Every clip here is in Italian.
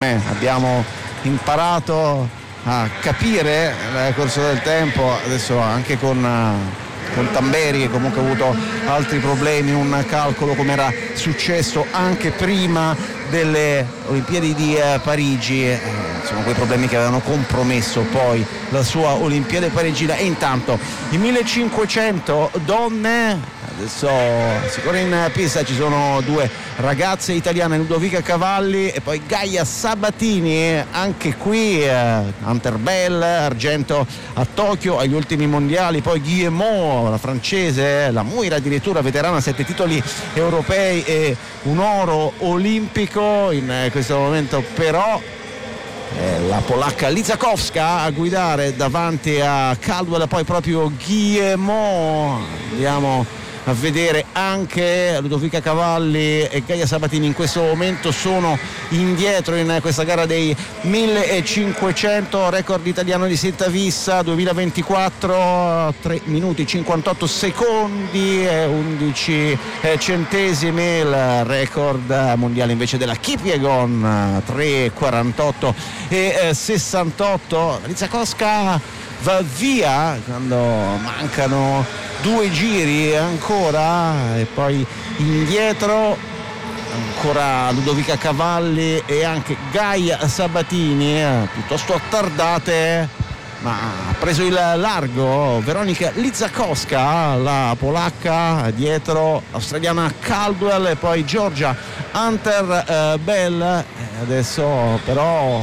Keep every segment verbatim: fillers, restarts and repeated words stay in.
come abbiamo imparato a capire nel corso del tempo, adesso anche con con Tamberi, che comunque ha avuto altri problemi, un calcolo come era successo anche prima delle Olimpiadi di eh, Parigi, eh, sono quei problemi che avevano compromesso poi la sua Olimpiade parigina. E intanto i millecinquecento donne, adesso si corre in pista, ci sono due ragazze italiane, Ludovica Cavalli e poi Gaia Sabatini, anche qui eh, Hunter Bell, argento a Tokyo agli ultimi mondiali, poi Guillemot, la francese, la Muira addirittura veterana, sette titoli europei e un oro olimpico. In questo momento però è la polacca Lizakowska a guidare davanti a Caldwell, poi proprio Guillemot. Andiamo a vedere anche Ludovica Cavalli e Gaia Sabatini, in questo momento sono indietro in questa gara dei millecinquecento. Record italiano di Civitavecchia duemilaventiquattro, tre minuti cinquantotto secondi e undici centesimi. Il record mondiale invece della Kipyegon, tre quarantotto e sessantotto. Lizakowska va via quando mancano due giri ancora, e poi indietro ancora Ludovica Cavalli e anche Gaia Sabatini, eh, piuttosto attardate, ma ha preso il largo Veronika Lizakowska, la polacca, dietro l'australiana Caldwell e poi Georgia Hunter eh, Bell. E adesso però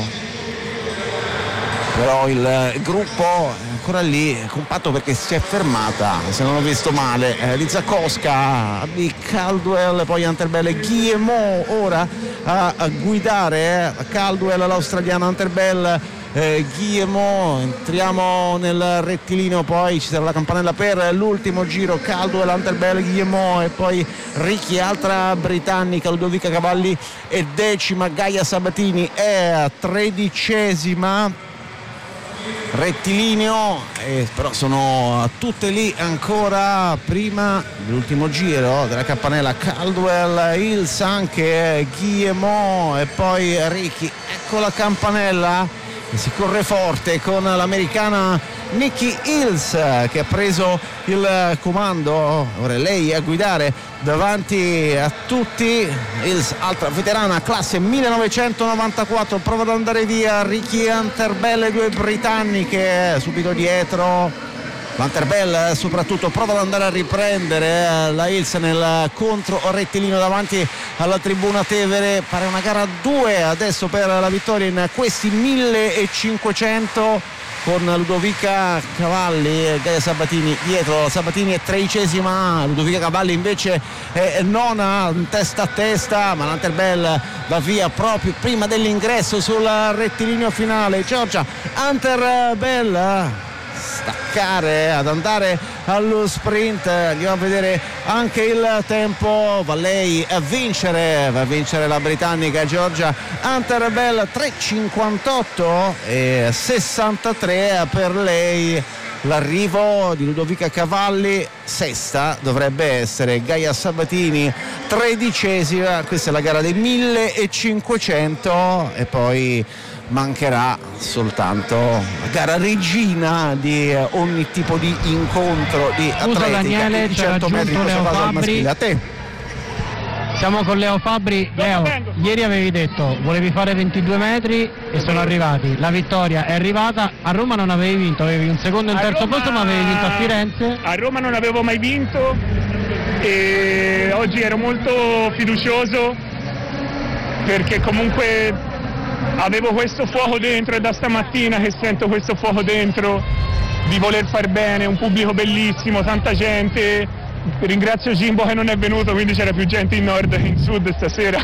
però il gruppo è ancora lì, compatto, perché si è fermata, se non ho visto male, eh, Lizakowska, di Caldwell, poi Hunter Bell e Guillemot ora a, a guidare, eh, Caldwell, l'australiana, Hunter Bell, eh, Guillemot. Entriamo nel rettilineo, poi ci sarà la campanella per l'ultimo giro, Caldwell, Hunter Bell, Guillemot e poi Ricchi, altra britannica, Ludovica Cavalli è decima, Gaia Sabatini è tredicesima. Rettilineo, eh, però sono tutte lì ancora prima dell'ultimo giro della campanella. Caldwell, Hills, anche Guillemot e poi Ricchi. Ecco la campanella e si corre forte con l'americana Nikki Hills, che ha preso il comando, ora è lei a guidare davanti a tutti. Hills, altra veterana, classe millenovecentonovantaquattro, prova ad andare via Ricchi e Hunter Bell, le due britanniche subito dietro. Hunter Bell soprattutto prova ad andare a riprendere la Hills nel contro rettilineo davanti alla tribuna Tevere. Pare una gara a due adesso per la vittoria in questi millecinquecento, con Ludovica Cavalli e Gaia Sabatini dietro. Sabatini è tredicesima, Ludovica Cavalli invece è nona, testa a testa, ma Hunter Bell va via proprio prima dell'ingresso sul rettilineo finale. Georgia Hunter Bell staccare, ad andare allo sprint. Andiamo a vedere anche il tempo, va lei a vincere, va a vincere la britannica Georgia Hunter Bell, tre cinquantotto e sessantatré per lei. L'arrivo di Ludovica Cavalli, sesta dovrebbe essere Gaia Sabatini, tredicesima. Questa è la gara dei millecinquecento e poi mancherà soltanto la gara regina di ogni tipo di incontro di Scusa, atletica. Daniele, di c'è cento metri raggiunto Leo Fabbri. A te. Siamo con Leo Fabbri. Leo, ieri avevi detto volevi fare ventidue metri e sono arrivati, la vittoria è arrivata. A Roma non avevi vinto, avevi un secondo e un terzo posto, ma avevi vinto a Firenze. A Roma non avevo mai vinto e oggi ero molto fiducioso, perché comunque avevo questo fuoco dentro, e da stamattina che sento questo fuoco dentro di voler far bene, un pubblico bellissimo, tanta gente. Ringrazio Jimbo che non è venuto, quindi c'era più gente in nord che in sud stasera.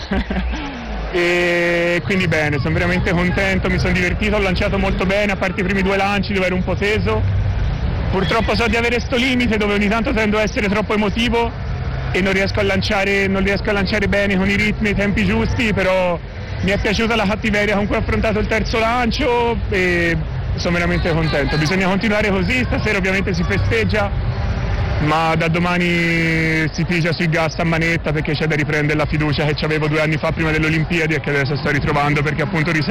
E quindi bene, sono veramente contento, mi sono divertito, ho lanciato molto bene, a parte i primi due lanci dove ero un po' teso. Purtroppo so di avere sto limite dove ogni tanto tendo a essere troppo emotivo e non riesco a lanciare, non riesco a lanciare bene con i ritmi, i tempi giusti, però mi è piaciuta la cattiveria con cui ho affrontato il terzo lancio e sono veramente contento. Bisogna continuare così, stasera ovviamente si festeggia, ma da domani si pigia sui gas a manetta, perché c'è da riprendere la fiducia che avevo due anni fa prima delle Olimpiadi e che adesso sto ritrovando, perché appunto